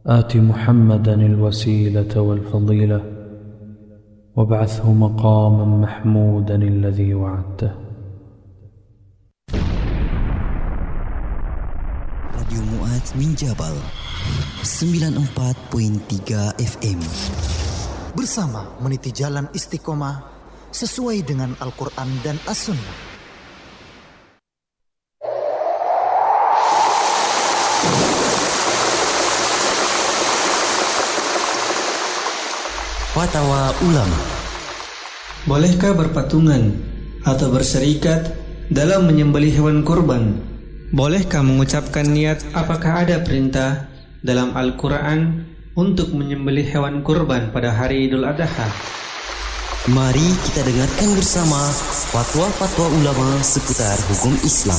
آت محمدا الوسيلة والفضيلة وابعثه مقاما محمودا الذي وعدته. Radio Mu'adz min Jabal 94.3 FM. Bersama meniti jalan istiqomah sesuai dengan Al-Quran dan As-Sunnah. Fatwa Ulama. Bolehkah berpatungan atau berserikat dalam menyembelih hewan kurban? Bolehkah mengucapkan niat? Apakah ada perintah dalam Al-Quran untuk menyembelih hewan kurban pada hari Idul Adha? Mari kita dengarkan bersama fatwa-fatwa ulama seputar hukum Islam.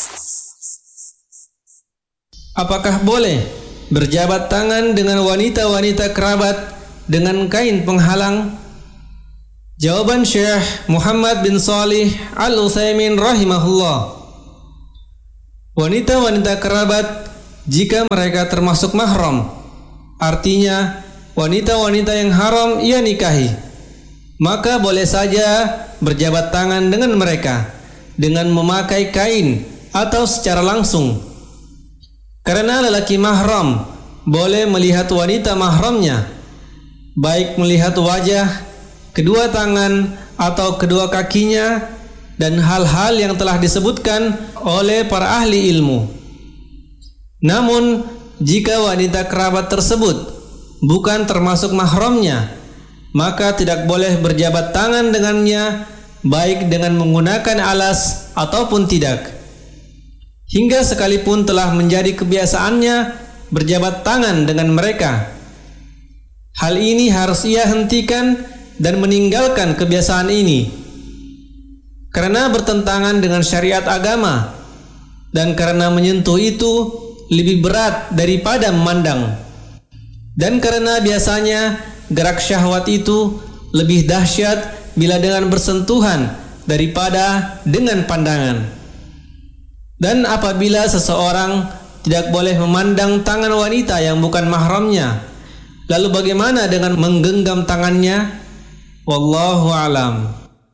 Apakah boleh berjabat tangan dengan wanita-wanita kerabat dengan kain penghalang? Jawaban Syekh Muhammad bin Shalih Al-Utsaimin rahimahullah. Wanita-wanita kerabat jika mereka termasuk mahram, artinya wanita-wanita yang haram ia nikahi, maka boleh saja berjabat tangan dengan mereka dengan memakai kain atau secara langsung. Karena lelaki mahram boleh melihat wanita mahramnya, baik melihat wajah, kedua tangan atau kedua kakinya, dan hal-hal yang telah disebutkan oleh para ahli ilmu. Namun, jika wanita kerabat tersebut bukan termasuk mahramnya, maka tidak boleh berjabat tangan dengannya, baik dengan menggunakan alas ataupun tidak. Hingga sekalipun telah menjadi kebiasaannya berjabat tangan dengan mereka, hal ini harus ia hentikan dan meninggalkan kebiasaan ini, karena bertentangan dengan syariat agama, dan karena menyentuh itu lebih berat daripada memandang, dan karena biasanya gerak syahwat itu lebih dahsyat bila dengan bersentuhan daripada dengan pandangan. Dan apabila seseorang tidak boleh memandang tangan wanita yang bukan mahramnya, lalu bagaimana dengan menggenggam tangannya? Wallahu alam.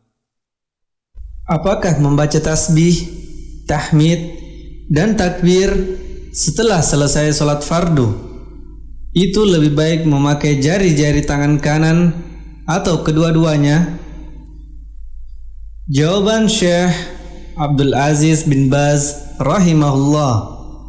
Apakah membaca tasbih, tahmid, dan takbir setelah selesai sholat fardu itu lebih baik memakai jari-jari tangan kanan atau kedua-duanya? Jawaban Syekh Abdul Aziz bin Baz rahimahullah,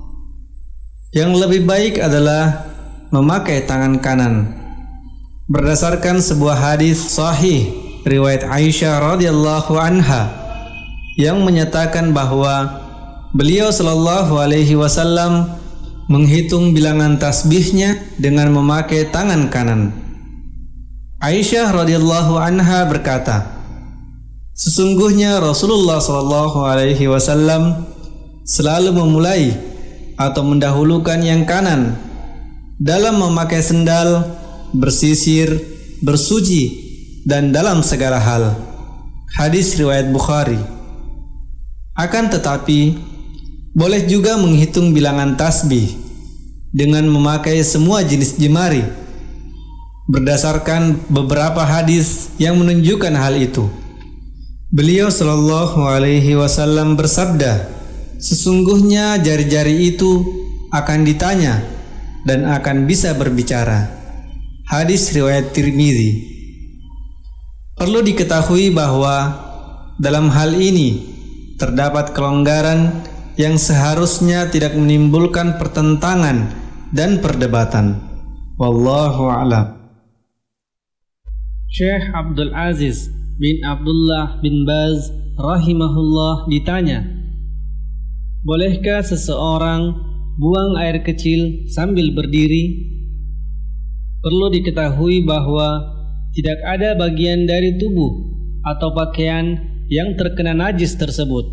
yang lebih baik adalah memakai tangan kanan, berdasarkan sebuah hadis sahih riwayat Aisyah radhiyallahu anha yang menyatakan bahwa beliau sallallahu alaihi wasallam menghitung bilangan tasbihnya dengan memakai tangan kanan. Aisyah radhiyallahu anha berkata, sesungguhnya Rasulullah sallallahu alaihi wasallam selalu memulai atau mendahulukan yang kanan dalam memakai sendal, bersisir, bersuci, dan dalam segala hal. Hadis riwayat Bukhari. Akan tetapi, boleh juga menghitung bilangan tasbih dengan memakai semua jenis jemari, berdasarkan beberapa hadis yang menunjukkan hal itu. Beliau sallallahu alaihi wasallam bersabda, sesungguhnya jari-jari itu akan ditanya dan akan bisa berbicara. Hadis riwayat Tirmizi. Perlu diketahui bahwa dalam hal ini terdapat kelonggaran yang seharusnya tidak menimbulkan pertentangan dan perdebatan. Wallahu a'lam. Syekh Abdul Aziz bin Abdullah bin Baz rahimahullah ditanya, bolehkah seseorang buang air kecil sambil berdiri? Perlu diketahui bahwa tidak ada bagian dari tubuh atau pakaian yang terkena najis tersebut.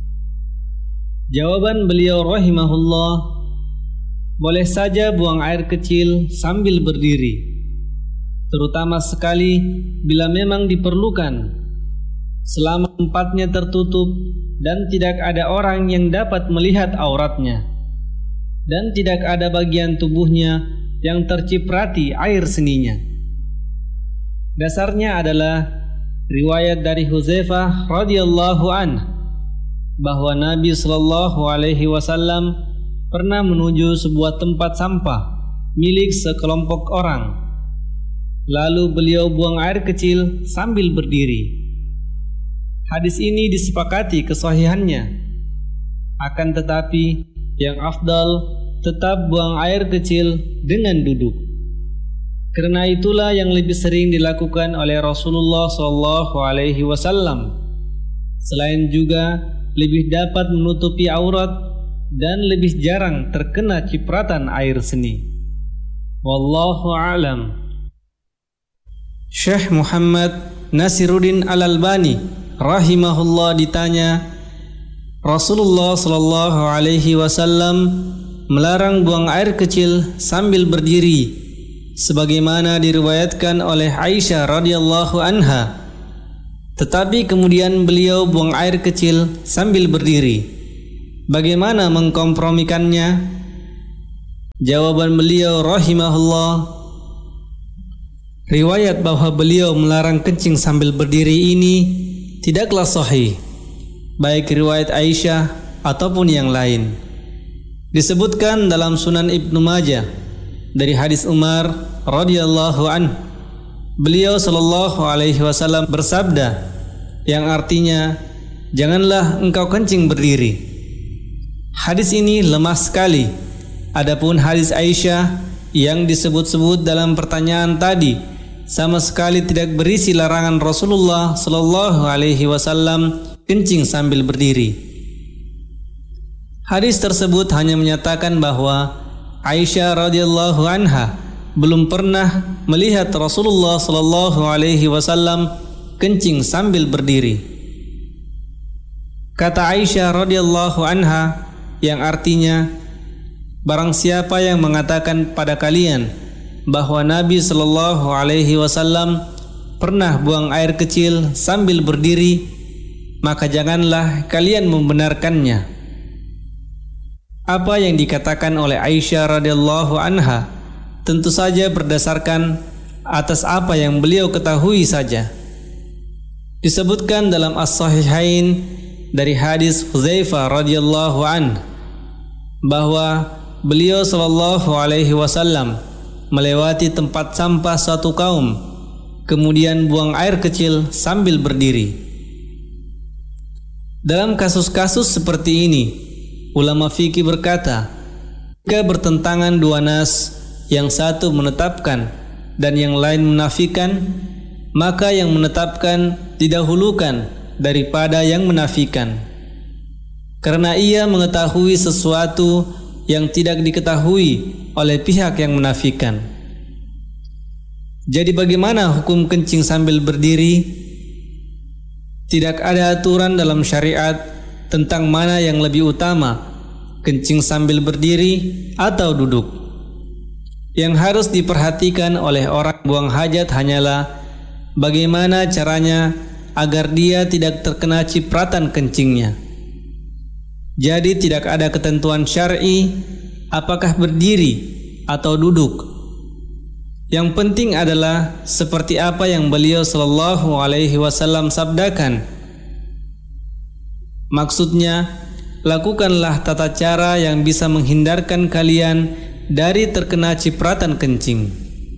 Jawaban beliau rahimahullah, boleh saja buang air kecil sambil berdiri, terutama sekali bila memang diperlukan, selama tempatnya tertutup dan tidak ada orang yang dapat melihat auratnya, dan tidak ada bagian tubuhnya yang terciprati air seninya. Dasarnya adalah riwayat dari Hudzaifah radhiyallahu anhu bahwa Nabi sallallahu alaihi wasallam pernah menuju sebuah tempat sampah milik sekelompok orang. Lalu beliau buang air kecil sambil berdiri. Hadis ini disepakati kesahihannya. Akan tetapi yang afdal tetap buang air kecil dengan duduk. Karena itulah yang lebih sering dilakukan oleh Rasulullah SAW. Selain juga lebih dapat menutupi aurat dan lebih jarang terkena cipratan air seni. Wallahu a'lam. Syekh Muhammad Nasiruddin Al-Albani rahimahullah ditanya, Rasulullah SAW melarang buang air kecil sambil berdiri, sebagaimana diriwayatkan oleh Aisyah radhiyallahu anha. Tetapi kemudian beliau buang air kecil sambil berdiri. Bagaimana mengkompromikannya? Jawaban beliau rahimahullah, riwayat bahwa beliau melarang kencing sambil berdiri ini tidaklah sahih, baik riwayat Aisyah ataupun yang lain. Disebutkan dalam Sunan Ibnu Majah dari hadis Umar radhiyallahu anhu, beliau sallallahu alaihi wasallam bersabda yang artinya, janganlah engkau kencing berdiri. Hadis ini lemah sekali. Adapun hadis Aisyah yang disebut-sebut dalam pertanyaan tadi sama sekali tidak berisi larangan Rasulullah sallallahu alaihi wasallam kencing sambil berdiri. Hadis tersebut hanya menyatakan bahwa Aisyah radhiyallahu anha belum pernah melihat Rasulullah sallallahu alaihi wasallam kencing sambil berdiri. Kata Aisyah radhiyallahu anha yang artinya, barang siapa yang mengatakan pada kalian bahwa Nabi sallallahu alaihi wasallam pernah buang air kecil sambil berdiri, maka janganlah kalian membenarkannya. Apa yang dikatakan oleh Aisyah radhiyallahu anha tentu saja berdasarkan atas apa yang beliau ketahui saja. Disebutkan dalam As-Sahihain dari hadis Hudzaifah radhiyallahu anhu bahwa beliau sallallahu alaihi wasallam melewati tempat sampah suatu kaum, kemudian buang air kecil sambil berdiri. Dalam kasus-kasus seperti ini, ulama fikih berkata, jika bertentangan dua nas, yang satu menetapkan dan yang lain menafikan, maka yang menetapkan didahulukan daripada yang menafikan, karena ia mengetahui sesuatu yang tidak diketahui oleh pihak yang menafikan. Jadi bagaimana hukum kencing sambil berdiri? Tidak ada aturan dalam syariat tentang mana yang lebih utama, kencing sambil berdiri atau duduk. Yang harus diperhatikan oleh orang buang hajat hanyalah bagaimana caranya agar dia tidak terkena cipratan kencingnya. Jadi tidak ada ketentuan syar'i apakah berdiri atau duduk. Yang penting adalah seperti apa yang beliau sallallahu alaihi wasallam sabdakan. Maksudnya, lakukanlah tata cara yang bisa menghindarkan kalian dari terkena cipratan kencing.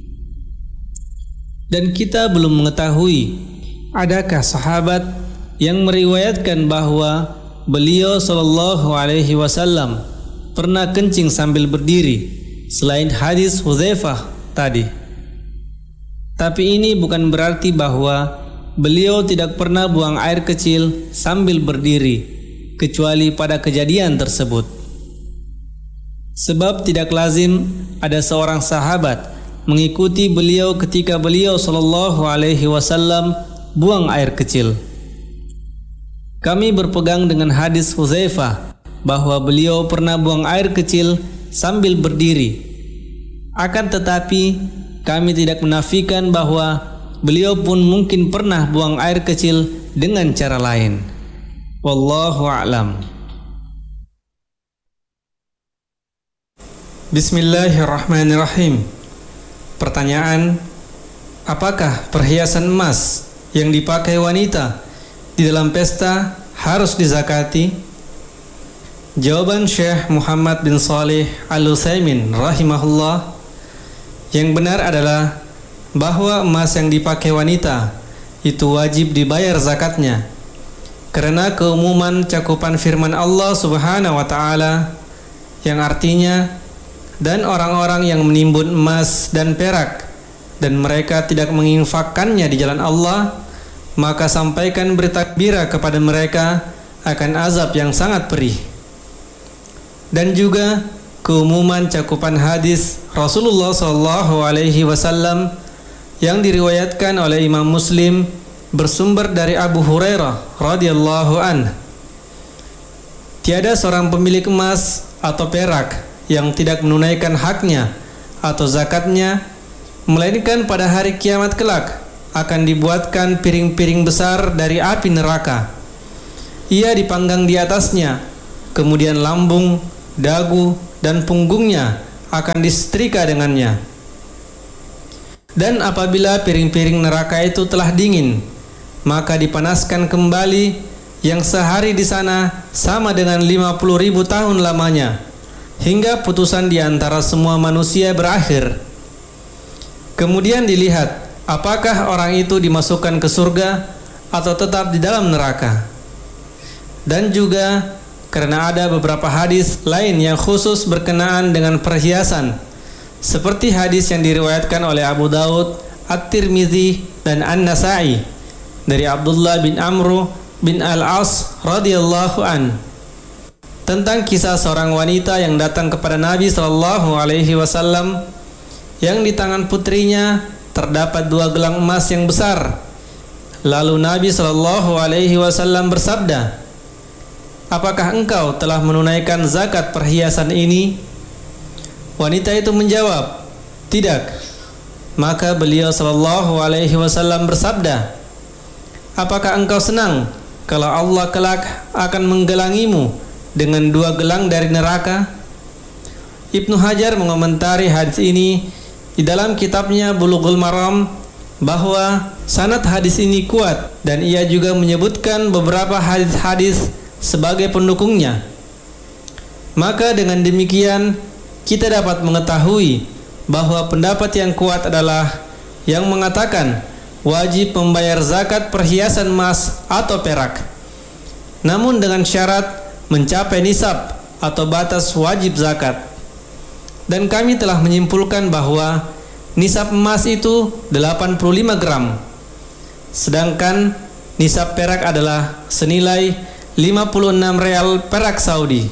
Dan kita belum mengetahui adakah sahabat yang meriwayatkan bahwa beliau sallallahu alaihi wasallam pernah kencing sambil berdiri selain hadis Hudzaifah tadi. Tapi ini bukan berarti bahwa beliau tidak pernah buang air kecil sambil berdiri, kecuali pada kejadian tersebut. Sebab tidak lazim ada seorang sahabat mengikuti beliau ketika beliau sallallahu alaihi wasallam buang air kecil. Kami berpegang dengan hadis Hudzaifah bahwa beliau pernah buang air kecil sambil berdiri. Akan tetapi kami tidak menafikan bahwa beliau pun mungkin pernah buang air kecil dengan cara lain. Wallahu a'lam. Bismillahirrahmanirrahim. Pertanyaan, apakah perhiasan emas yang dipakai wanita di dalam pesta harus dizakati? Jawaban Syekh Muhammad bin Shalih Al-Utsaimin rahimahullah, yang benar adalah bahwa emas yang dipakai wanita itu wajib dibayar zakatnya, karena keumuman cakupan firman Allah Subhanahu wa taala yang artinya, dan orang-orang yang menimbun emas dan perak dan mereka tidak menginfakkannya di jalan Allah, maka sampaikan berita gembira kepada mereka akan azab yang sangat perih. Dan juga keumuman cakupan hadis Rasulullah SAW yang diriwayatkan oleh Imam Muslim bersumber dari Abu Hurairah radhiyallahu an. Tiada seorang pemilik emas atau perak yang tidak menunaikan haknya atau zakatnya, melainkan pada hari kiamat kelak akan dibuatkan piring-piring besar dari api neraka. Ia dipanggang di atasnya, kemudian lambung, dagu, dan punggungnya akan disetrika dengannya. Dan apabila piring-piring neraka itu telah dingin, maka dipanaskan kembali, yang sehari di sana sama dengan 50.000 tahun lamanya, hingga putusan di antara semua manusia berakhir. Kemudian dilihat apakah orang itu dimasukkan ke surga atau tetap di dalam neraka. Dan juga karena ada beberapa hadis lain yang khusus berkenaan dengan perhiasan, seperti hadis yang diriwayatkan oleh Abu Daud, At-Tirmidzi, dan An-Nasa'i dari Abdullah bin Amr bin Al-As radhiyallahu an, tentang kisah seorang wanita yang datang kepada Nabi SAW, yang di tangan putrinya terdapat 2 gelang emas yang besar. Lalu Nabi SAW bersabda, apakah engkau telah menunaikan zakat perhiasan ini? Wanita itu menjawab, tidak. Maka beliau SAW bersabda, apakah engkau senang kalau Allah kelak akan menggelangimu dengan 2 gelang dari neraka? Ibnu Hajar mengomentari hadis ini di dalam kitabnya Bulughul Maram bahwa sanad hadis ini kuat, dan ia juga menyebutkan beberapa hadis-hadis sebagai pendukungnya. Maka dengan demikian kita dapat mengetahui bahwa pendapat yang kuat adalah yang mengatakan wajib membayar zakat perhiasan emas atau perak, namun dengan syarat mencapai nisab atau batas wajib zakat. Dan kami telah menyimpulkan bahwa nisab emas itu 85 gram, sedangkan nisab perak adalah senilai 56 real perak Saudi.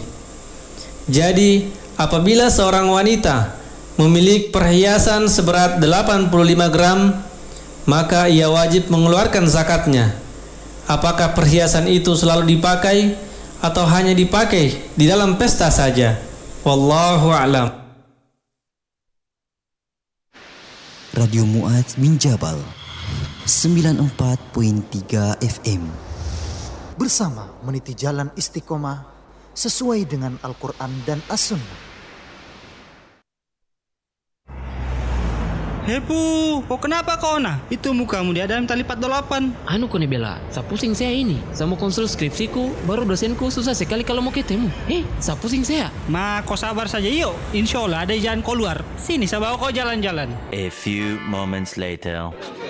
Jadi apabila seorang wanita memiliki perhiasan seberat 85 gram, maka ia wajib mengeluarkan zakatnya. Apakah perhiasan itu selalu dipakai atau hanya dipakai di dalam pesta saja? Wallahu a'lam. Radio Mu'adz bin Jabal 94.3 FM, bersama meniti jalan istiqomah sesuai dengan Al-Quran dan As-Sunnah. Hepu, kok kenapa kau nah? Itu mukamu dia dalam tali 48. Anu kone bela, sa pusing saya ini. Saya mau konsul skripsiku, baru dosenku susah sekali kalau mau ketemu. Sa pusing saya. Ma, kau sabar saja yuk. Insya Allah ada jalan keluar. Sini saya bawa kau jalan-jalan. A few moments later.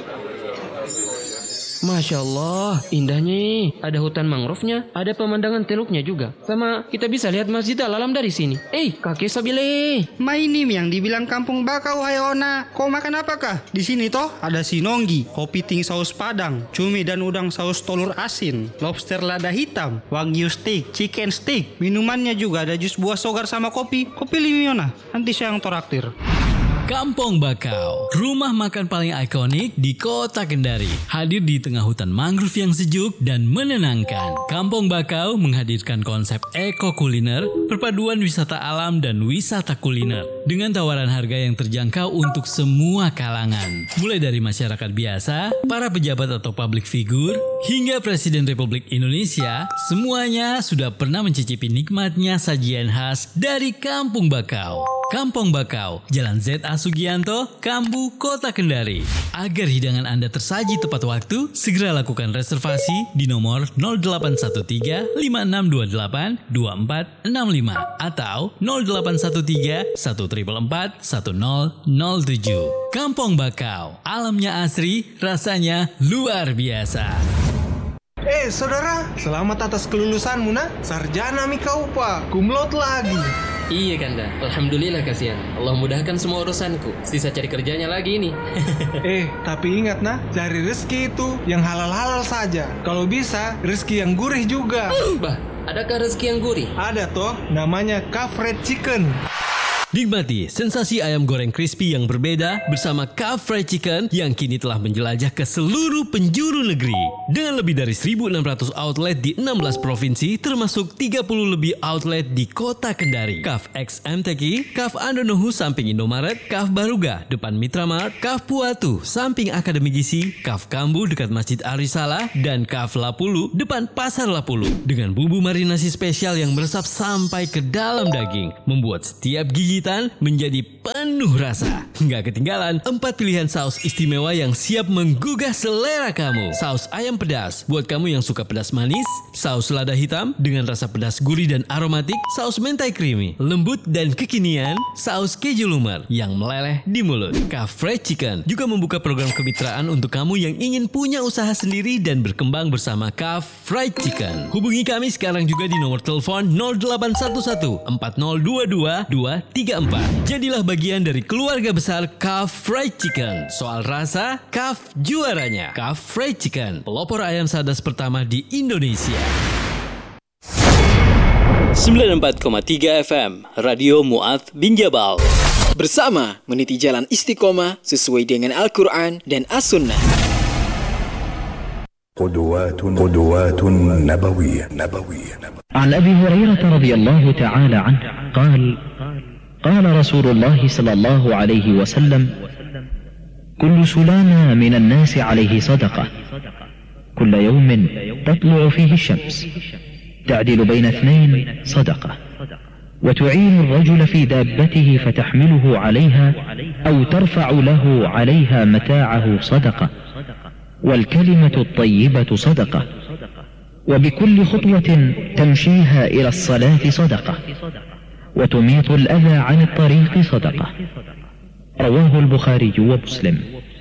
Masya Allah, indahnya. Ada hutan mangrove-nya, ada pemandangan teluknya juga. Sama kita bisa lihat Masjid Al-Alam dari sini. Kakek Sabile. Ma ini yang dibilang kampung bakau hayona. Kau makan apakah? Di sini toh ada sinonggi, kopi ting saus padang, cumi dan udang saus telur asin, lobster lada hitam, wagyu steak, chicken steak. Minumannya juga ada jus buah sogar sama kopi. Kopi limiona. Nanti saya yang toraktir. Kampung Bakau, rumah makan paling ikonik di kota Kendari. Hadir di tengah hutan mangrove yang sejuk dan menenangkan. Kampung Bakau menghadirkan konsep eko-kuliner, perpaduan wisata alam dan wisata kuliner. Dengan tawaran harga yang terjangkau untuk semua kalangan. Mulai dari masyarakat biasa, para pejabat atau public figure, hingga Presiden Republik Indonesia, semuanya sudah pernah mencicipi nikmatnya sajian khas dari Kampung Bakau. Kampung Bakau, Jalan Z.A. Sugianto, Kambu, Kota Kendari. Agar hidangan Anda tersaji tepat waktu, segera lakukan reservasi di nomor 0813 5628 2465 atau 0813 144 1007. Kampung Bakau, alamnya asri, rasanya luar biasa. Saudara, selamat atas kelulusanmu, nak. Sarjana mi kau, Pak. Kumlot lagi. Iya Kanda, alhamdulillah kasihan. Allah mudahkan semua urusanku. Sisa cari kerjanya lagi ini. Tapi ingat nah, cari rezeki itu yang halal-halal saja. Kalau bisa, rezeki yang gurih juga. Bah, adakah rezeki yang gurih? Ada toh, namanya Kaf Fried Chicken. Nikmati sensasi ayam goreng crispy yang berbeda bersama Kaf Fried Chicken yang kini telah menjelajah ke seluruh penjuru negeri. Dengan lebih dari 1.600 outlet di 16 provinsi termasuk 30 lebih outlet di Kota Kendari. Kaf X MTQ, Kaf Andonohu samping Indomaret, Kaf Baruga depan Mitramart, Kaf Puatu samping Akademi Gizi, Kaf Kambu dekat Masjid Arisala, dan Kaf Lapulu depan Pasar Lapulu. Dengan bumbu marinasi spesial yang meresap sampai ke dalam daging, membuat setiap gigi menjadi penuh rasa. Nggak ketinggalan 4 pilihan saus istimewa yang siap menggugah selera kamu. Saus ayam pedas buat kamu yang suka pedas manis, saus lada hitam dengan rasa pedas gurih dan aromatik, saus mentai creamy, lembut dan kekinian, saus keju lumer yang meleleh di mulut. Kaf Fried Chicken juga membuka program kemitraan untuk kamu yang ingin punya usaha sendiri dan berkembang bersama Kaf Fried Chicken. Hubungi kami sekarang juga di nomor telepon 0811 4022 234. Jadilah bagian dari keluarga besar Kaf Fried Chicken. Soal rasa, Kaf juaranya. Kaf Fried Chicken, pelopor ayam sadas pertama di Indonesia. 94,3 FM Radio Mu'adz bin Jabal. Bersama meniti jalan istiqomah sesuai dengan Al-Quran dan As-Sunnah. قدوات نبوية. عن أبي هريرة رضي الله تعالى عنه قال رسول الله صلى الله عليه وسلم: كل سلامة من الناس عليه صدقة، كل يوم تطلع فيه الشمس تعدل بين اثنين صدقة، وتعين الرجل في دابته فتحمله عليها أو ترفع له عليها متاعه صدقة، والكلمة الطيبة صدقة، وبكل خطوة تمشيها إلى الصلاة صدقة، وتميط الأذى عن الطريق صدقة. رواه البخاري ومسلم.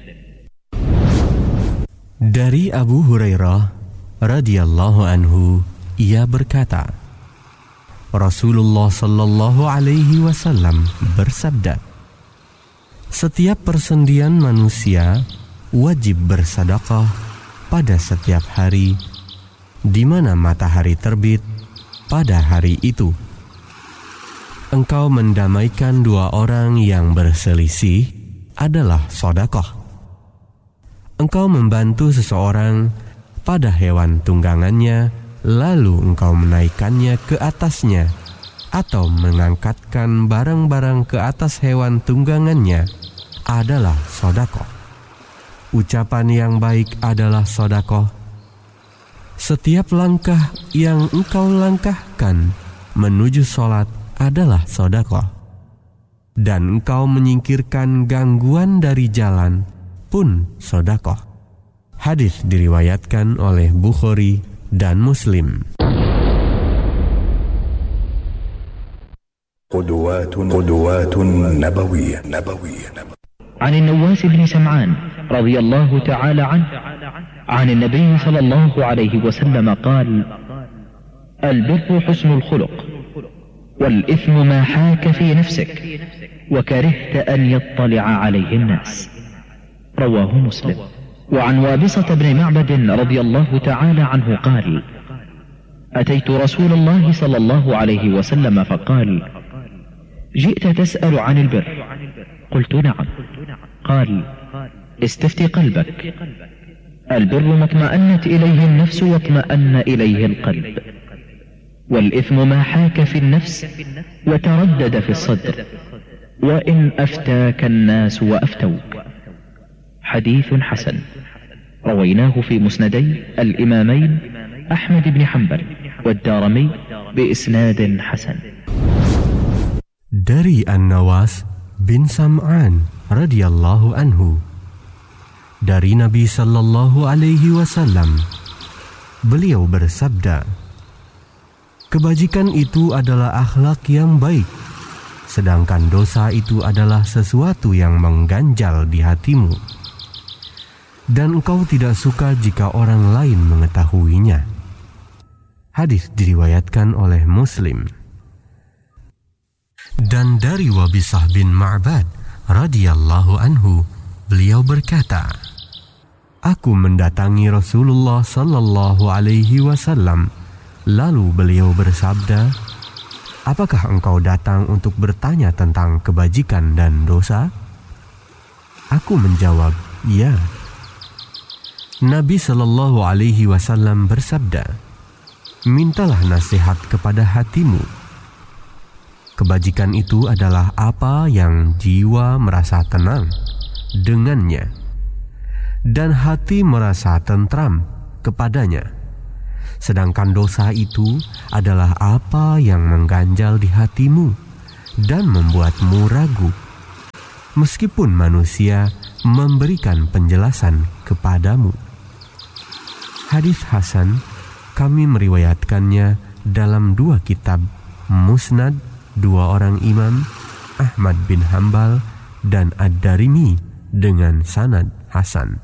Dari Abu Hurairah radhiyallahu anhu, ia berkata, Rasulullah sallallahu alaihi wasallam bersabda, setiap persendian manusia wajib bersedekah pada setiap hari di mana matahari terbit pada hari itu. Engkau mendamaikan dua orang yang berselisih adalah sedekah. Engkau membantu seseorang pada hewan tunggangannya, lalu engkau menaikkannya ke atasnya, atau mengangkatkan barang-barang ke atas hewan tunggangannya adalah sedekah. Ucapan yang baik adalah sedekah. Setiap langkah yang engkau langkahkan menuju sholat adalah sedekah, dan engkau menyingkirkan gangguan dari jalan pun sedekah. Hadis diriwayatkan oleh Bukhari dan Muslim. قدوات نبوية. عن النواس بن سمعان رضي الله تعالى عنه عن النبي صلى الله عليه وسلم قال: البر حسن الخلق، والإثم ما حاك في نفسك وكرهت أن يطلع عليه الناس. رواه مسلم. وعن وابصة بن معبد رضي الله تعالى عنه قال: أتيت رسول الله صلى الله عليه وسلم فقال: جئت تسأل عن البر؟ قلت: نعم. قال: استفتي قلبك، البر ما اطمأنت إليه النفس واطمأن إليه القلب، والإثم ما حاك في النفس وتردد في الصدر، وإن أفتاك الناس وأفتوك. حديث حسن، رويناه في مسندي الإمامين أحمد بن حنبل والدارمي بإسناد حسن. Dari An-Nawas bin Sam'an radhiyallahu anhu, dari Nabi sallallahu alaihi wasallam, beliau bersabda, kebajikan itu adalah akhlak yang baik, sedangkan dosa itu adalah sesuatu yang mengganjal di hatimu, dan engkau tidak suka jika orang lain mengetahuinya. Hadis diriwayatkan oleh Muslim. Dan dari Wabisah bin Ma'bad radhiyallahu anhu, beliau berkata, aku mendatangi Rasulullah sallallahu alaihi wasallam, lalu beliau bersabda, apakah engkau datang untuk bertanya tentang kebajikan dan dosa? Aku menjawab, ya. Nabi sallallahu alaihi wasallam bersabda, mintalah nasihat kepada hatimu. Kebajikan itu adalah apa yang jiwa merasa tenang dengannya, dan hati merasa tentram kepadanya. Sedangkan dosa itu adalah apa yang mengganjal di hatimu dan membuatmu ragu, meskipun manusia memberikan penjelasan kepadamu. Hadis Hasan, kami meriwayatkannya dalam 2 kitab Musnad 2 orang imam, Ahmad bin Hanbal dan Ad-Darimi, dengan sanad hasan.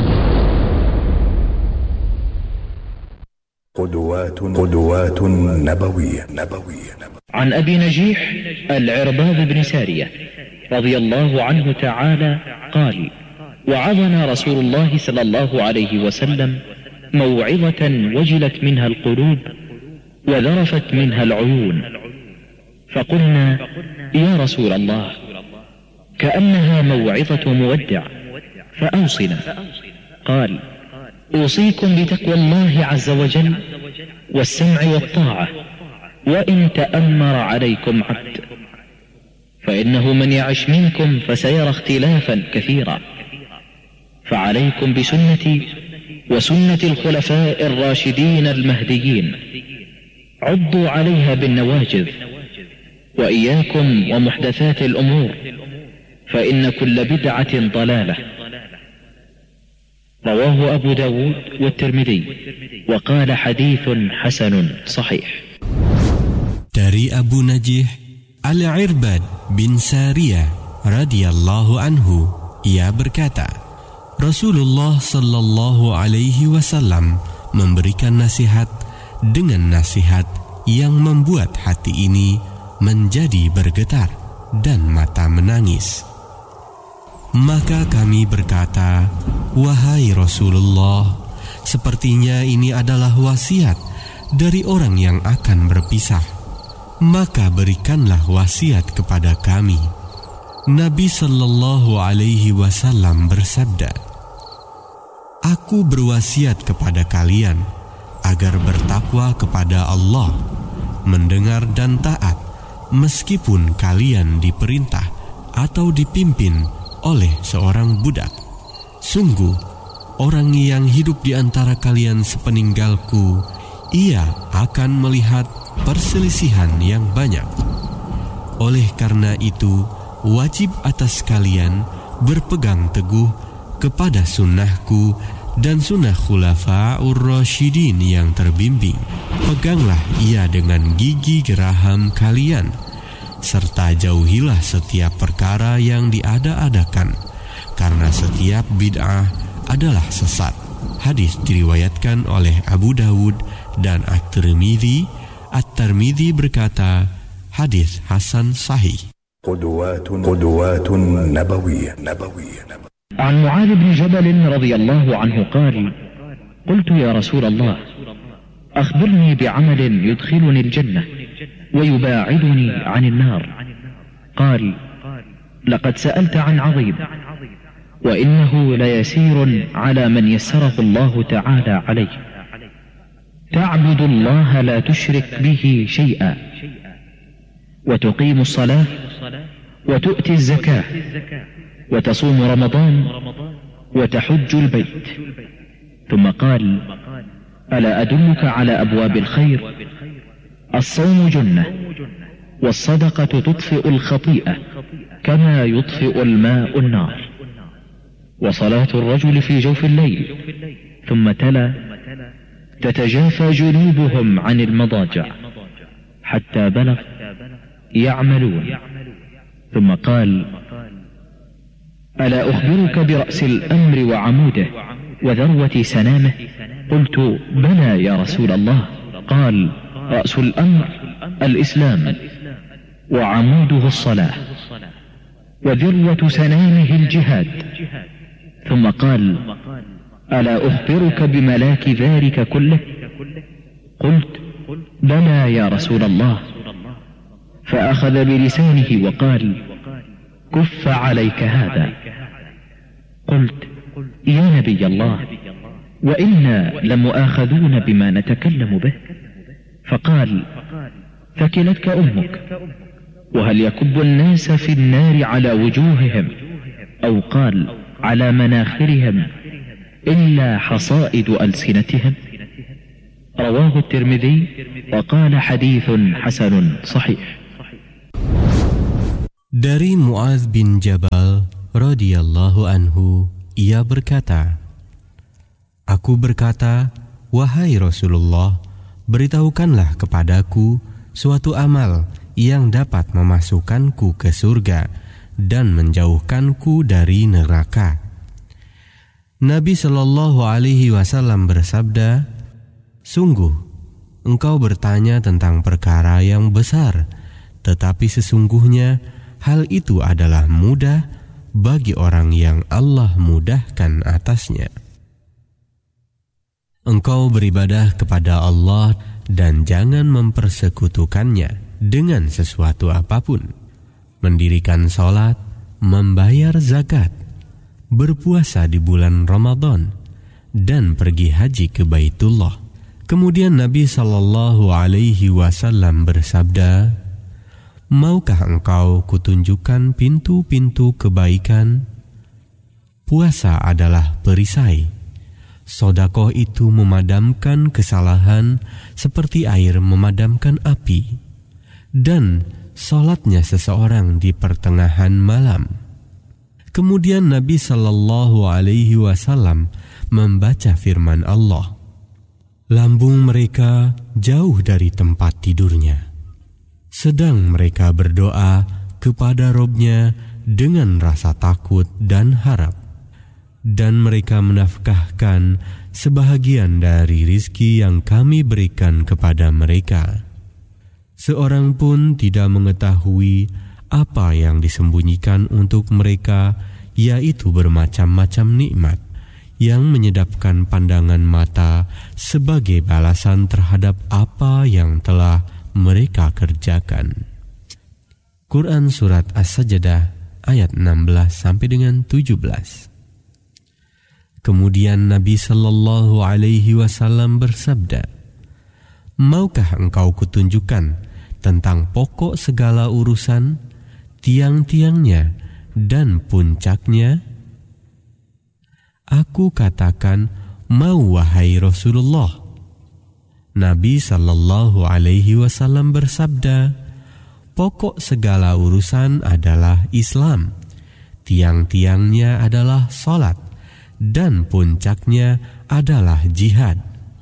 قدوات نبوية. عن أبي نجيح العرباض بن سارية رضي الله عنه تعالى قال: وعظنا رسول الله صلى الله عليه وسلم موعظة وجلت منها القلوب وذرفت منها العيون، فقلنا: يا رسول الله، كأنها موعظة مودع، فأوصنا. قال: أوصيكم بتقوى الله عز وجل والسمع والطاعة، وإن تأمر عليكم عبد، فإنه من يعش منكم فسيرى اختلافا كثيرا، فعليكم بسنتي وسنة الخلفاء الراشدين المهديين، عضوا عليها بالنواجذ، وإياكم ومحدثات الأمور، فإن كل بدعة ضلالة. رواه أبو داود والترمذي وقال حديث حسن صحيح. Dari Abu Najih Al-Irbad bin Sariyah radhiyallahu anhu, ia berkata, Rasulullah sallallahu alaihi wasallam memberikan nasihat dengan nasihat yang membuat hati ini menjadi bergetar dan mata menangis. Maka kami berkata, wahai Rasulullah, sepertinya ini adalah wasiat dari orang yang akan berpisah. Maka berikanlah wasiat kepada kami. Nabi sallallahu alaihi wasallam bersabda, aku berwasiat kepada kalian agar bertakwa kepada Allah, mendengar dan taat, meskipun kalian diperintah atau dipimpin oleh seorang budak. Sungguh, orang yang hidup di antara kalian sepeninggalku, ia akan melihat perselisihan yang banyak. Oleh karena itu, wajib atas kalian berpegang teguh kepada sunnahku dan sunnah khulafa'ur rasyidin yang terbimbing. Peganglah ia dengan gigi geraham kalian, serta jauhilah setiap perkara yang diada-adakan, karena setiap bid'ah adalah sesat. Hadis diriwayatkan oleh Abu Dawud dan At-Tirmidzi. At-Tirmidzi berkata, hadis hasan sahih. قدوات نبوية. عن معاذ بن جبل رضي الله عنه قال: قلت يا رسول الله، أخبرني بعمل يدخلني الجنة ويباعدني عن النار. قال: لقد سألت عن عظيم، وإنه ليسير على من يسره الله تعالى عليه. تعبد الله لا تشرك به شيئا، وتقيم الصلاة، وتؤتي الزكاة، وتصوم رمضان، وتحج البيت. ثم قال: ألا أدلك على أبواب الخير؟ الصوم جنة، والصدقة تطفئ الخطيئة كما يطفئ الماء النار. وصلاة الرجل في جوف الليل. ثم تلا: تتجافى جنوبهم عن المضاجع، حتى بلغ: يعملون. ثم قال: ألا أخبرك برأس الأمر وعموده وذروة سنامه؟ قلت: بلى يا رسول الله. قال: رأس الأمر الإسلام، وعموده الصلاة، وذروة سنامه الجهاد. ثم قال: ألا أخبرك بملاك ذلك كله؟ قلت: بلى يا رسول الله. فأخذ بلسانه وقال: كف عليك هذا. قلت: يا نبي الله، وإنا لمؤاخذون بما نتكلم به. فقال: ثكلتك أمك، وهل يكب الناس في النار على وجوههم، أو قال على مناخرهم، إلا حصائد ألسنتهم؟ رواه الترمذي وقال حديث حسن صحيح. Dari Mu'adz bin Jabal radhiyallahu anhu, ia berkata, aku berkata, wahai Rasulullah, beritahukanlah kepadaku suatu amal yang dapat memasukkanku ke surga dan menjauhkanku dari neraka. Nabi Shallallahu Alaihi Wasallam bersabda, sungguh engkau bertanya tentang perkara yang besar, tetapi sesungguhnya hal itu adalah mudah bagi orang yang Allah mudahkan atasnya. Engkau beribadah kepada Allah dan jangan mempersekutukannya dengan sesuatu apapun. Mendirikan sholat, membayar zakat, berpuasa di bulan Ramadan, dan pergi haji ke Baitullah. Kemudian Nabi Shallallahu Alaihi Wasallam bersabda, maukah engkau kutunjukkan pintu-pintu kebaikan? Puasa adalah perisai. Sedekah itu memadamkan kesalahan seperti air memadamkan api. Dan salatnya seseorang di pertengahan malam. Kemudian Nabi Shallallahu Alaihi Wasallam membaca firman Allah, lambung mereka jauh dari tempat tidurnya, sedang mereka berdoa kepada Robnya dengan rasa takut dan harap, dan mereka menafkahkan sebahagian dari rizki yang kami berikan kepada mereka. Seorang pun tidak mengetahui apa yang disembunyikan untuk mereka, yaitu bermacam-macam nikmat yang menyedapkan pandangan mata sebagai balasan terhadap apa yang telah mereka kerjakan. Quran Surat As-Sajdah ayat 16 sampai dengan 17. Kemudian Nabi Shallallahu Alaihi Wasallam bersabda, maukah engkau kutunjukkan tentang pokok segala urusan, tiang-tiangnya dan puncaknya? Aku katakan, mau wahai Rasulullah. Nabi Shallallahu Alaihi Wasallam bersabda, pokok segala urusan adalah Islam, tiang-tiangnya adalah salat, dan puncaknya adalah jihad.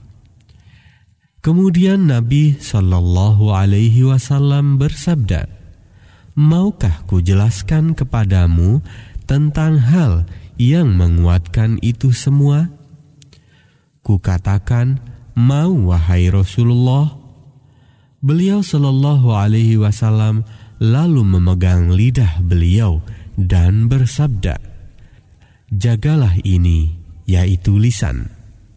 Kemudian Nabi Shallallahu Alaihi Wasallam bersabda, maukah ku jelaskan kepadamu tentang hal yang menguatkan itu semua? Ku katakan, mau wahai Rasulullah. Beliau Shallallahu Alaihi Wasallam lalu memegang lidah beliau dan bersabda, jagalah ini, yaitu lisan.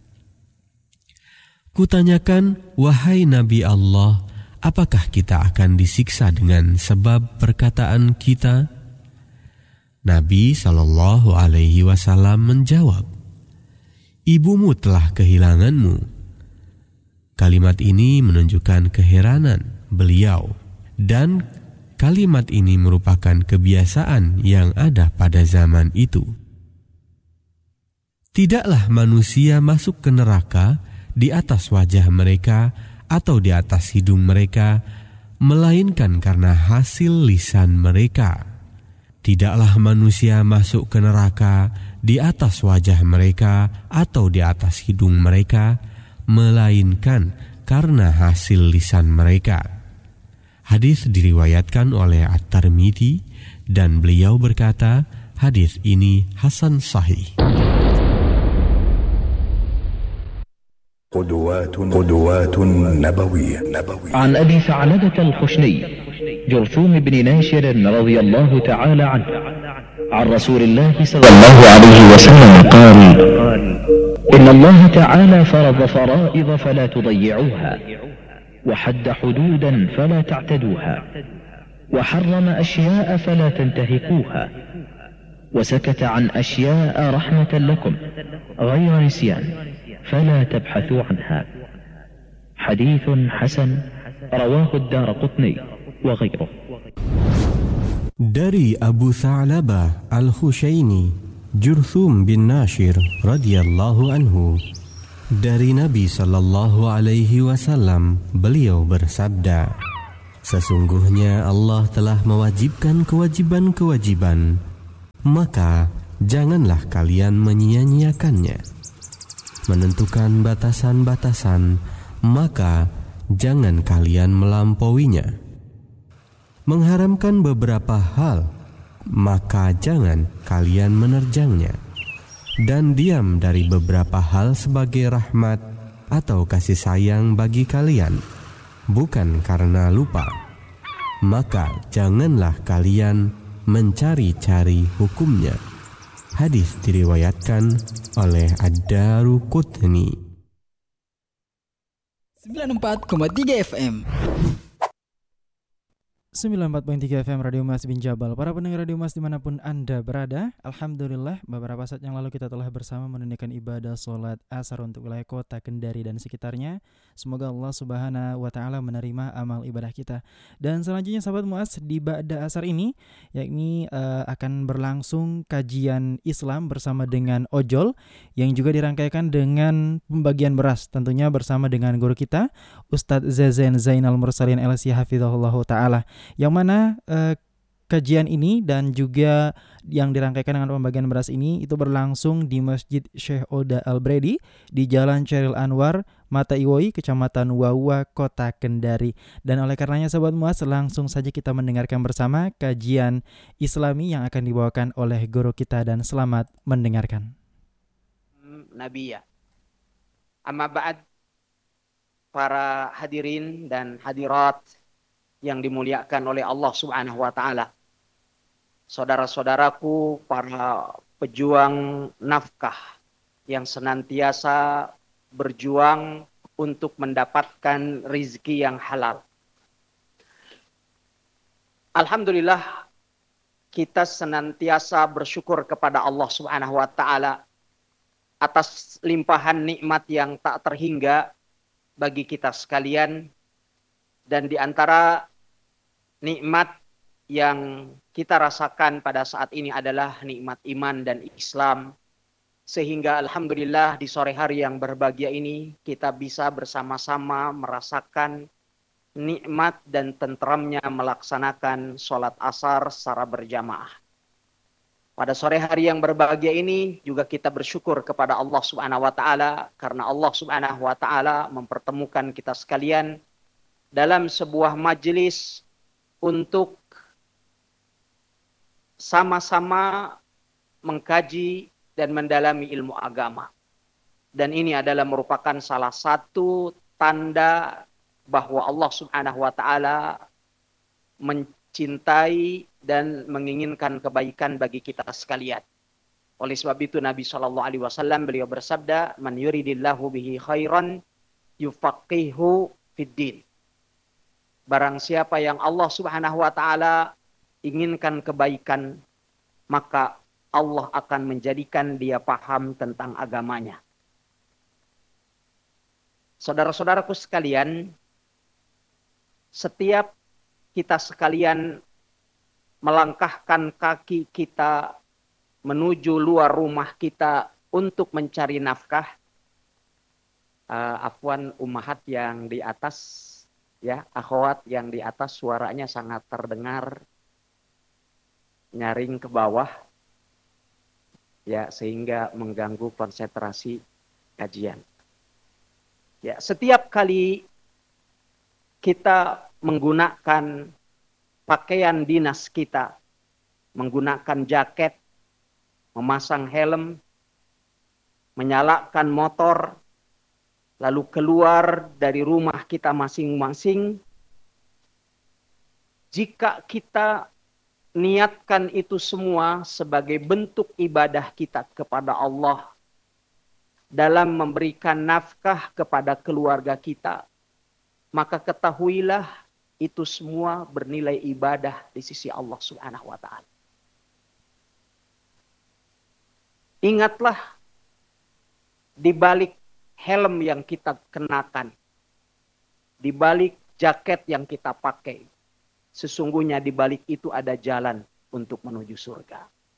Kutanyakan, wahai Nabi Allah, apakah kita akan disiksa dengan sebab perkataan kita? Nabi Shallallahu Alaihi Wasallam menjawab, ibumu telah kehilanganmu. Kalimat ini menunjukkan keheranan beliau, dan kalimat ini merupakan kebiasaan yang ada pada zaman itu. Tidaklah manusia masuk ke neraka di atas wajah mereka atau di atas hidung mereka, melainkan karena hasil lisan mereka. Tidaklah manusia masuk ke neraka di atas wajah mereka atau di atas hidung mereka, melainkan karena hasil lisan mereka. Hadis diriwayatkan oleh At-Tirmidzi dan beliau berkata, hadis ini hasan sahih. قدوات نبوية. عن أبي ثعلبة الخشني جرثوم بن ناشر رضي الله تعالى عنه عن رسول الله صلى الله عليه وسلم قال: إن الله تعالى فرض فرائض فلا تضيعوها، وحد حدودا فلا تعتدوها، وحرم أشياء فلا تنتهكوها، وسكت عن أشياء رحمة لكم غير نسيان فلا تبحثوا عنها. حديث حسن رواه الدارقطني وغيره. Dari Abu Tha'labah Al-Khushaini, Jurthum bin Nashir radhiyallahu anhu, dari Nabi sallallahu alaihi wasallam, beliau bersabda, sesungguhnya Allah telah mewajibkan kewajiban-kewajiban, maka janganlah kalian menyia-nyiakannya. Menentukan batasan-batasan, maka jangan kalian melampauinya. Mengharamkan beberapa hal, maka jangan kalian menerjangnya. Dan diam dari beberapa hal sebagai rahmat atau kasih sayang bagi kalian, bukan karena lupa. Maka janganlah kalian mencari-cari hukumnya. Hadis diriwayatkan oleh Ad-Daraqutni. 94,3 FM. 94.3 FM Radio Mas bin Jabal. Para pendengar Radio Mas dimanapun Anda berada, alhamdulillah beberapa saat yang lalu kita telah bersama menunaikan ibadah sholat asar untuk wilayah kota Kendari dan sekitarnya. Semoga Allah Subhanahu wa Ta'ala menerima amal ibadah kita. Dan selanjutnya sahabat Muaz, di ba'da asar ini yakni akan berlangsung kajian Islam bersama dengan ojol yang juga dirangkaikan dengan pembagian beras, tentunya bersama dengan guru kita Ustadz Zazen Zainal Mursalin LC Hafizahullah Ta'ala, yang mana kajian ini dan juga yang dirangkaikan dengan pembagian beras ini itu berlangsung di Masjid Syekh Oda Al-Bredi di Jalan Ceril Anwar, Mata Iwoi, Kecamatan Wawa, Kota Kendari. Dan oleh karenanya sahabat Muaz, langsung saja kita mendengarkan bersama kajian Islami yang akan dibawakan oleh guru kita, dan selamat mendengarkan. Nabiya. Amma ba'd, para hadirin dan hadirat yang dimuliakan oleh Allah Subhanahu wa Ta'ala, saudara-saudaraku, para pejuang nafkah yang senantiasa berjuang untuk mendapatkan rizki yang halal. Alhamdulillah, kita senantiasa bersyukur kepada Allah Subhanahu wa Ta'ala atas limpahan nikmat yang tak terhingga bagi kita sekalian. Dan di antara nikmat yang kita rasakan pada saat ini adalah nikmat iman dan Islam. Sehingga alhamdulillah di sore hari yang berbahagia ini kita bisa bersama-sama merasakan nikmat dan tentramnya melaksanakan sholat asar secara berjamaah. Pada sore hari yang berbahagia ini juga kita bersyukur kepada Allah Subhanahu wa Ta'ala, karena Allah Subhanahu wa Ta'ala mempertemukan kita sekalian dalam sebuah majelis untuk sama-sama mengkaji dan mendalami ilmu agama. Dan ini adalah merupakan salah satu tanda bahwa Allah Subhanahu wa Ta'ala mencintai dan menginginkan kebaikan bagi kita sekalian. Oleh sebab itu Nabi SAW beliau bersabda, "Man yuridillahu bihi khairan yufaqihu fiddin." Barang siapa yang Allah Subhanahu wa Ta'ala inginkan kebaikan, maka Allah akan menjadikan dia paham tentang agamanya. Saudara-saudaraku sekalian, setiap kita sekalian melangkahkan kaki kita menuju luar rumah kita untuk mencari nafkah, afwan ummahat yang di atas, Ya, akhwat yang di atas suaranya sangat terdengar, nyaring ke bawah, ya, sehingga mengganggu konsentrasi kajian. Ya, setiap kali kita menggunakan pakaian dinas kita, menggunakan jaket, memasang helm, menyalakan motor, lalu keluar dari rumah kita masing-masing, jika kita niatkan itu semua sebagai bentuk ibadah kita kepada Allah dalam memberikan nafkah kepada keluarga kita, maka ketahuilah itu semua bernilai ibadah di sisi Allah Subhanahu wa Ta'ala. Ingatlah, di balik helm yang kita kenakan, di balik jaket yang kita pakai, sesungguhnya di balik itu ada jalan untuk menuju surga.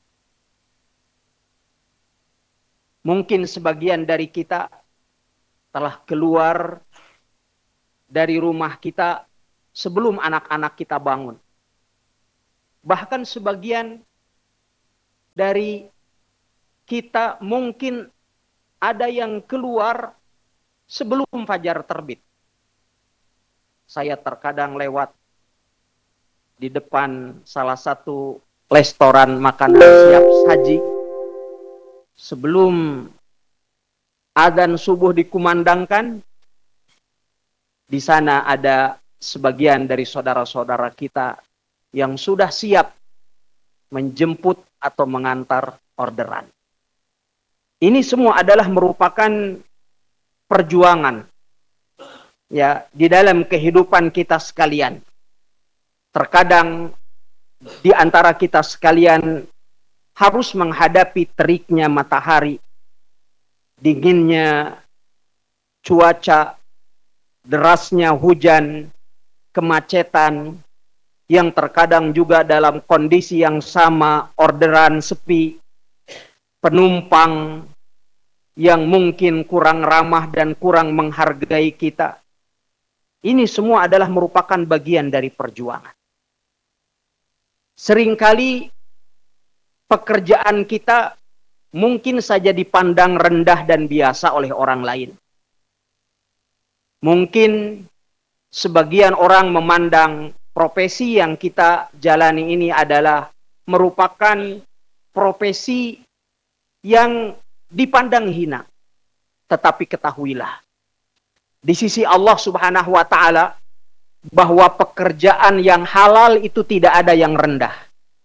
Mungkin sebagian dari kita telah keluar dari rumah kita sebelum anak-anak kita bangun. Bahkan sebagian dari kita mungkin ada yang keluar sebelum fajar terbit. Saya terkadang lewat di depan salah satu restoran makanan siap saji. Sebelum adzan subuh dikumandangkan, di sana ada sebagian dari saudara-saudara kita yang sudah siap menjemput atau mengantar orderan. Ini semua adalah merupakan perjuangan ya di dalam kehidupan kita sekalian. Terkadang di antara kita sekalian harus menghadapi teriknya matahari, dinginnya cuaca, derasnya hujan, kemacetan, yang terkadang juga dalam kondisi yang sama, orderan sepi, penumpang yang mungkin kurang ramah dan kurang menghargai kita. Ini semua adalah merupakan bagian dari perjuangan. Seringkali pekerjaan kita mungkin saja dipandang rendah dan biasa oleh orang lain. Mungkin sebagian orang memandang profesi yang kita jalani ini adalah merupakan profesi yang dipandang hina. Tetapi ketahuilah, di sisi Allah Subhanahu wa Ta'ala, bahwa pekerjaan yang halal itu tidak ada yang rendah.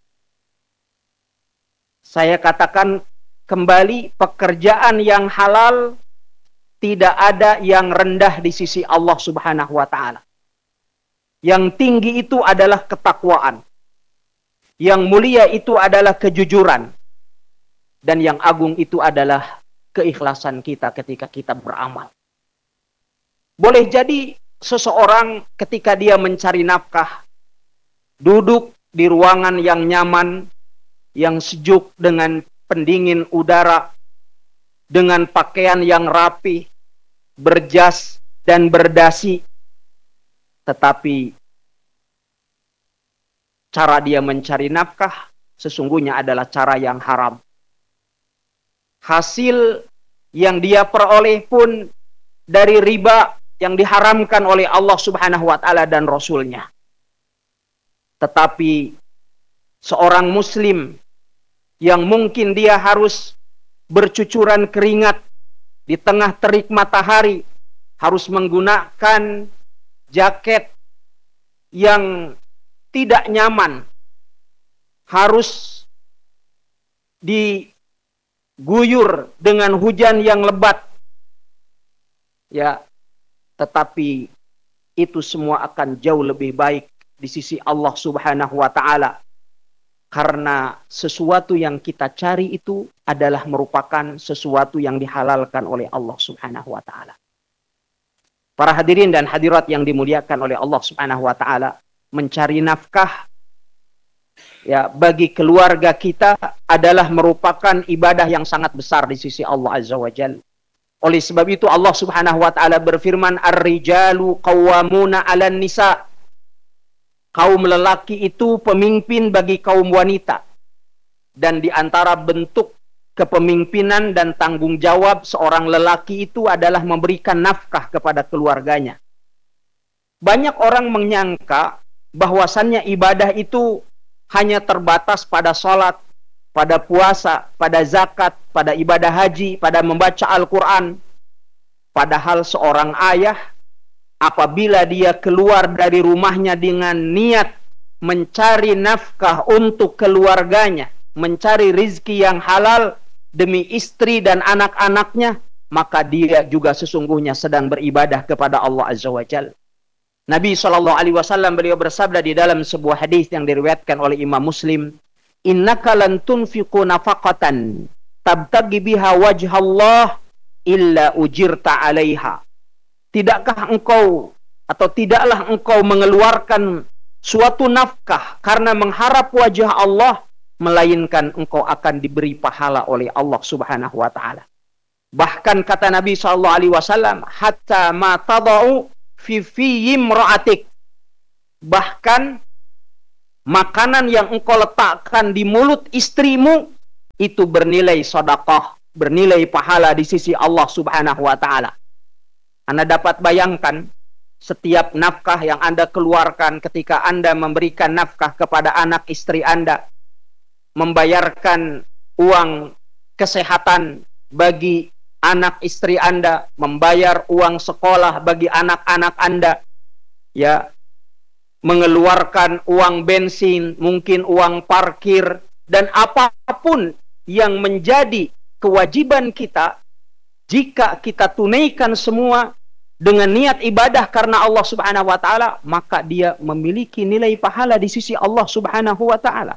Saya katakan kembali, pekerjaan yang halal tidak ada yang rendah di sisi Allah Subhanahu wa Ta'ala. Yang tinggi itu adalah ketakwaan. Yang mulia itu adalah kejujuran. Dan yang agung itu adalah keikhlasan kita ketika kita beramal. Boleh jadi seseorang ketika dia mencari nafkah, duduk di ruangan yang nyaman, yang sejuk dengan pendingin udara, dengan pakaian yang rapi, berjas dan berdasi, tetapi cara dia mencari nafkah sesungguhnya adalah cara yang haram. Hasil yang dia peroleh pun dari riba yang diharamkan oleh Allah Subhanahu wa Ta'ala dan Rasul-Nya. Tetapi seorang muslim yang mungkin dia harus bercucuran keringat di tengah terik matahari, harus menggunakan jaket yang tidak nyaman, harus diguyur dengan hujan yang lebat, ya, tetapi itu semua akan jauh lebih baik di sisi Allah Subhanahu wa Ta'ala, karena sesuatu yang kita cari itu adalah merupakan sesuatu yang dihalalkan oleh Allah Subhanahu wa Ta'ala. Para hadirin dan hadirat yang dimuliakan oleh Allah Subhanahu wa Ta'ala, mencari nafkah ya bagi keluarga kita adalah merupakan ibadah yang sangat besar di sisi Allah Azza wa Jalla. Oleh sebab itu Allah Subhanahu wa taala berfirman, "Ar-rijalu qawwamuna 'alan nisa." Kaum lelaki itu pemimpin bagi kaum wanita. Dan di antara bentuk kepemimpinan dan tanggung jawab seorang lelaki itu adalah memberikan nafkah kepada keluarganya. Banyak orang menyangka bahwasannya ibadah itu hanya terbatas pada sholat, pada puasa, pada zakat, pada ibadah haji, pada membaca Al-Quran. Padahal seorang ayah, apabila dia keluar dari rumahnya dengan niat mencari nafkah untuk keluarganya, mencari rizki yang halal demi istri dan anak-anaknya, maka dia juga sesungguhnya sedang beribadah kepada Allah Azza wa Jalla. Nabi SAW beliau bersabda di dalam sebuah hadis yang diriwayatkan oleh Imam Muslim, "Innaka lan tunfiqu nafaqatan tabtagi biha wajhallah illa ujirta 'alaiha." Tidakkah engkau atau tidaklah engkau mengeluarkan suatu nafkah karena mengharap wajah Allah, melainkan engkau akan diberi pahala oleh Allah Subhanahu wa taala. Bahkan kata Nabi SAW, hatta ma tadau fi imra'atik. Bahkan makanan yang engkau letakkan di mulut istrimu itu bernilai sedekah, bernilai pahala di sisi Allah Subhanahu wa taala. Anda dapat bayangkan setiap nafkah yang Anda keluarkan ketika Anda memberikan nafkah kepada anak istri Anda, membayarkan uang kesehatan bagi anak istri Anda, membayar uang sekolah bagi anak-anak Anda, ya, mengeluarkan uang bensin, mungkin uang parkir, dan apapun yang menjadi kewajiban kita, jika kita tunaikan semua dengan niat ibadah karena Allah Subhanahu wa taala, maka dia memiliki nilai pahala di sisi Allah Subhanahu wa taala.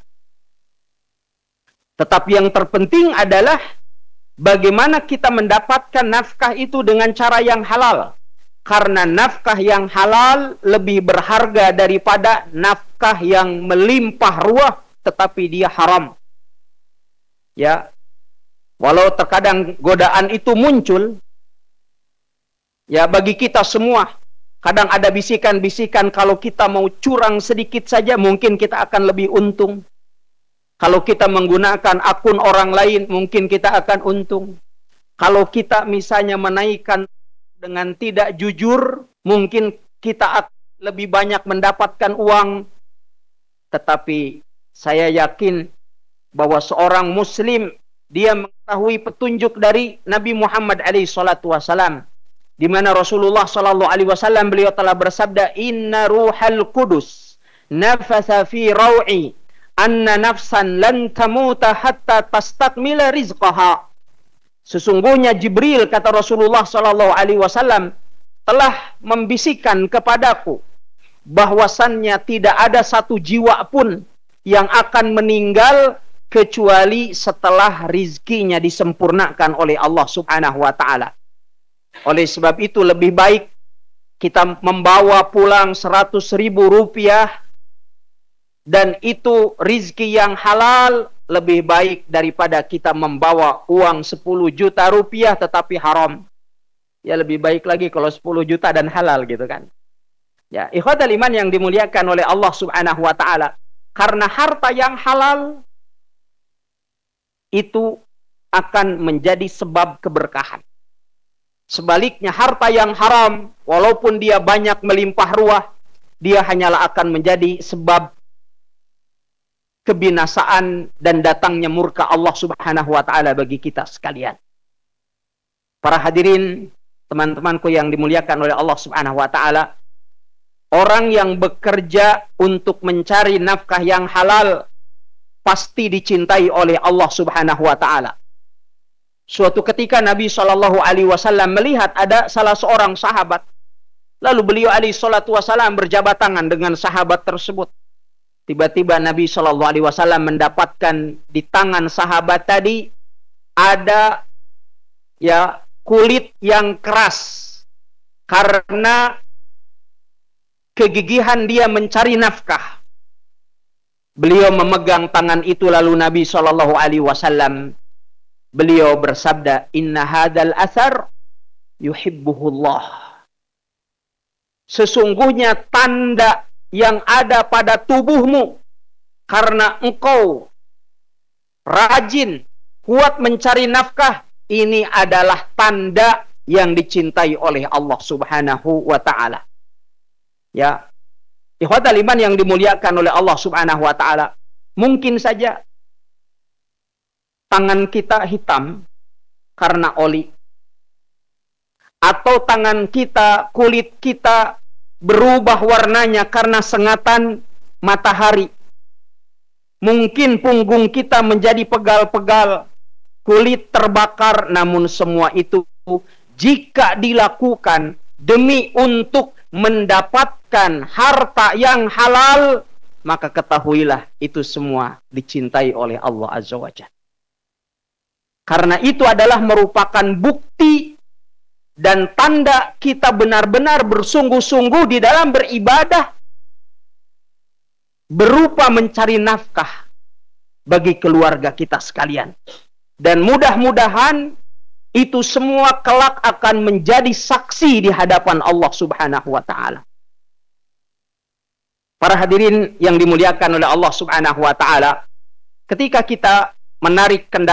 Tetapi yang terpenting adalah bagaimana kita mendapatkan nafkah itu dengan cara yang halal. Karena nafkah yang halal lebih berharga daripada nafkah yang melimpah ruah tetapi dia haram. Ya. Walau terkadang godaan itu muncul, ya, bagi kita semua. Kadang ada bisikan-bisikan kalau kita mau curang sedikit saja mungkin kita akan lebih untung. Kalau kita menggunakan akun orang lain, mungkin kita akan untung. Kalau kita misalnya menaikkan dengan tidak jujur, mungkin kita lebih banyak mendapatkan uang. Tetapi saya yakin bahwa seorang muslim, dia mengetahui petunjuk dari Nabi Muhammad SAW, di mana Rasulullah SAW beliau telah bersabda, "Inna ruhal qudus nafatha fi raw'i anna nafsan lan tamuta hatta tastakmila rizqaha." Sesungguhnya Jibril, kata Rasulullah SAW, telah membisikkan kepadaku bahwasannya tidak ada satu jiwa pun yang akan meninggal kecuali setelah rizkinya disempurnakan oleh Allah Subhanahu wa taala. Oleh sebab itu lebih baik kita membawa pulang 100.000 rupiah dan itu rizki yang halal, lebih baik daripada kita membawa uang 10 juta rupiah tetapi haram. Ya, lebih baik lagi kalau 10 juta dan halal gitu kan. Ya, ikhwatal iman yang dimuliakan oleh Allah Subhanahu wa taala, karena harta yang halal itu akan menjadi sebab keberkahan. Sebaliknya harta yang haram, walaupun dia banyak melimpah ruah, dia hanyalah akan menjadi sebab kebinasaan dan datangnya murka Allah Subhanahu wa taala bagi kita sekalian. Para hadirin, teman-temanku yang dimuliakan oleh Allah Subhanahu wa taala, orang yang bekerja untuk mencari nafkah yang halal pasti dicintai oleh Allah Subhanahu wa taala. Suatu ketika Nabi SAW melihat ada salah seorang sahabat, lalu beliau SAW berjabat tangan dengan sahabat tersebut. Tiba-tiba Nabi SAW mendapatkan di tangan sahabat tadi ada, ya, kulit yang keras karena kegigihan dia mencari nafkah. Beliau memegang tangan itu, lalu Nabi SAW beliau bersabda, "Inna hadal asar yuhibbuhullah. Sesungguhnya tanda yang ada pada tubuhmu karena engkau rajin, kuat mencari nafkah, ini adalah tanda yang dicintai oleh Allah Subhanahu wa ta'ala. Ya, ikhwatal iman yang dimuliakan oleh Allah Subhanahu wa ta'ala, mungkin saja tangan kita hitam karena oli, atau tangan kita, kulit kita berubah warnanya karena sengatan matahari. Mungkin punggung kita menjadi pegal-pegal, kulit terbakar, namun semua itu jika dilakukan demi untuk mendapatkan harta yang halal, maka ketahuilah itu semua dicintai oleh Allah Azza wa Jalla. Karena itu adalah merupakan bukti dan tanda kita benar-benar bersungguh-sungguh di dalam beribadah, berupa mencari nafkah bagi keluarga kita sekalian. Dan mudah-mudahan itu semua kelak akan menjadi saksi di hadapan Allah Subhanahu wa ta'ala. Para hadirin yang dimuliakan oleh Allah Subhanahu wa ta'ala, ketika kita menarik kendaraan